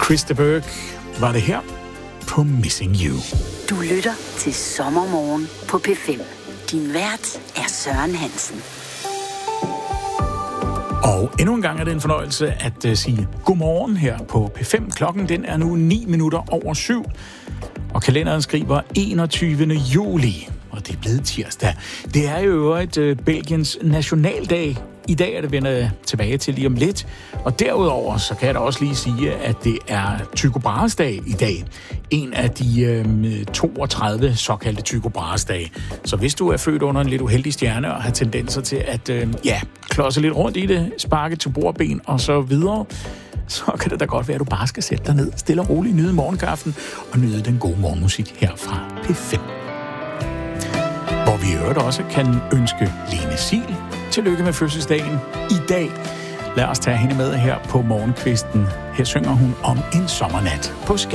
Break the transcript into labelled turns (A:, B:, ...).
A: Chris de Burgh var det her på Missing You.
B: Du lytter til Sommermorgen på P5. Din vært er Søren Hansen.
A: Og endnu en gang er det en fornøjelse at sige godmorgen her på P5. Klokken den er nu 7:09. Og kalenderen skriver 21. juli. Og det er blevet tirsdag. Det er jo et Belgiens nationaldag. I dag er det vendt tilbage til lige om lidt. Og derudover så kan jeg da også lige sige, at det er Tycho Brahes dag i dag. En af de 32 såkaldte Tycho Brahes dage. Så hvis du er født under en lidt uheldig stjerne og har tendenser til at klodse lidt rundt i det, sparke til bordben og så videre, så kan det da godt være, at du bare skal sætte dig ned, stille og roligt, nyde morgenkaffen og nyde den gode morgenmusik her fra P5. Hvor vi i øvrigt også kan ønske Lene Sil tillykke med fødselsdagen i dag. Lad os tage hende med her på morgenkvisten. Her synger hun om en sommernat på Skagen.